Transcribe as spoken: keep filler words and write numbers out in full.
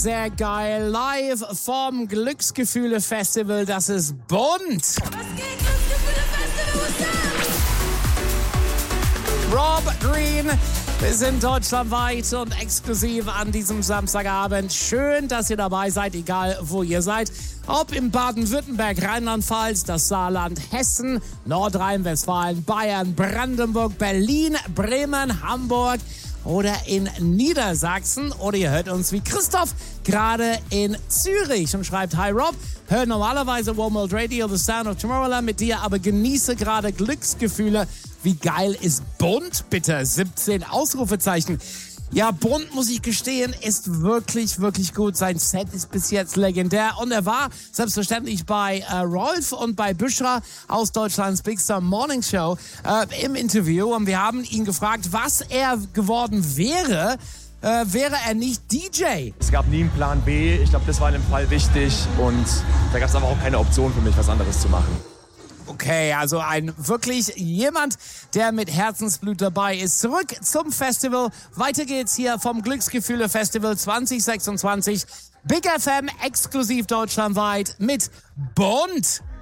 sehr geil. Live vom Glücksgefühle-Festival. Das ist bunt. Was geht, Glücksgefühle-Festival? Rob Green. Wir sind deutschlandweit und exklusiv an diesem Samstagabend. Schön, dass ihr dabei seid, egal wo ihr seid. Ob in Baden-Württemberg, Rheinland-Pfalz, das Saarland, Hessen, Nordrhein-Westfalen, Bayern, Brandenburg, Berlin, Bremen, Hamburg oder in Niedersachsen. Oder ihr hört uns wie Christoph gerade in Zürich und schreibt: Hi Rob, hört normalerweise Warm World Radio, The Sound of Tomorrowland mit dir, aber genieße gerade Glücksgefühle. Wie geil ist bunt, bitte? siebzehn Ausrufezeichen. Ja, bunt, muss ich gestehen, ist wirklich, wirklich gut. Sein Set ist bis jetzt legendär. Und er war selbstverständlich bei äh, Rolf und bei Büschra aus Deutschlands Big Star Morning Show äh, im Interview. Und wir haben ihn gefragt, was er geworden wäre, äh, wäre er nicht D J. Es gab nie einen Plan B. Ich glaube, das war in dem Fall wichtig. Und da gab es aber auch keine Option für mich, was anderes zu machen. Okay, also ein wirklich jemand, der mit Herzensblut dabei ist. Zurück zum Festival. Weiter geht's hier vom Glücksgefühle Festival zwanzig sechsundzwanzig. Big F M exklusiv deutschlandweit mit Bunt.